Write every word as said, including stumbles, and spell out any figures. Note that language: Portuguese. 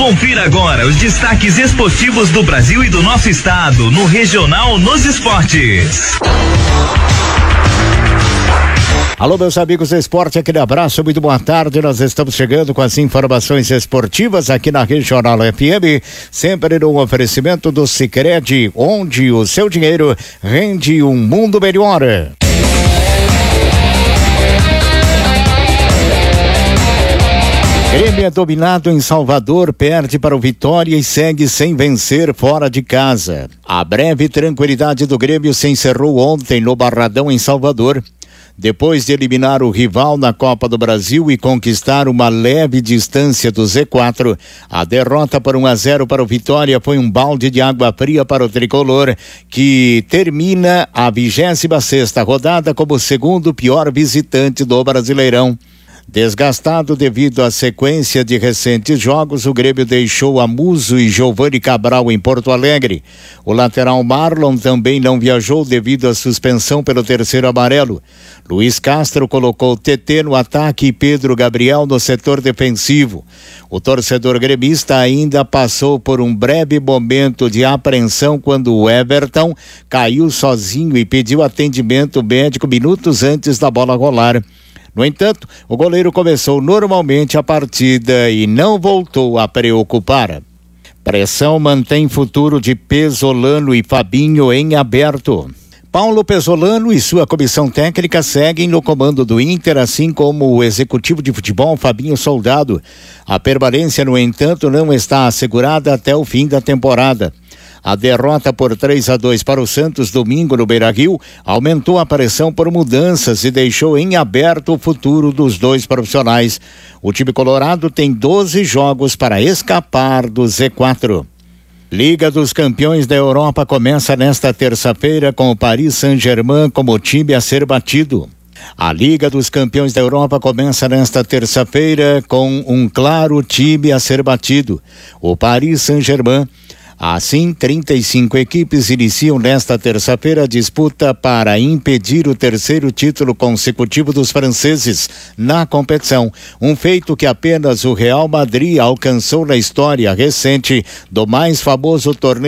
Confira agora os destaques esportivos do Brasil e do nosso estado no Regional nos Esportes. Alô, meus amigos do esporte, aquele abraço, muito boa tarde. Nós estamos chegando com as informações esportivas aqui na Regional F M, sempre no oferecimento do Sicredi, onde o seu dinheiro rende um mundo melhor. Grêmio é dominado em Salvador, perde para o Vitória e segue sem vencer fora de casa. A breve tranquilidade do Grêmio se encerrou ontem no Barradão, em Salvador. Depois de eliminar o rival na Copa do Brasil e conquistar uma leve distância do Z quatro, a derrota por um a zero para o Vitória foi um balde de água fria para o tricolor, que termina a vigésima sexta rodada como o segundo pior visitante do Brasileirão. Desgastado devido à sequência de recentes jogos, o Grêmio deixou Amuso e Giovani Cabral em Porto Alegre. O lateral Marlon também não viajou devido à suspensão pelo terceiro amarelo. Luiz Castro colocou T T no ataque e Pedro Gabriel no setor defensivo. O torcedor gremista ainda passou por um breve momento de apreensão quando o Everton caiu sozinho e pediu atendimento médico minutos antes da bola rolar. No entanto, o goleiro começou normalmente a partida e não voltou a preocupar. Pressão mantém futuro de Pesolano e Fabinho em aberto. Paulo Pesolano e sua comissão técnica seguem no comando do Inter, assim como o executivo de futebol Fabinho Soldado. A permanência, no entanto, não está assegurada até o fim da temporada. A derrota por três a dois para o Santos domingo no Beira-Rio aumentou a pressão por mudanças e deixou em aberto o futuro dos dois profissionais. O time colorado tem doze jogos para escapar do Z quatro. Liga dos Campeões da Europa começa nesta terça-feira com o Paris Saint-Germain como time a ser batido. A Liga dos Campeões da Europa começa nesta terça-feira com um claro time a ser batido: o Paris Saint-Germain. Assim, trinta e cinco equipes iniciam nesta terça-feira a disputa para impedir o terceiro título consecutivo dos franceses na competição, um feito que apenas o Real Madrid alcançou na história recente do mais famoso torneio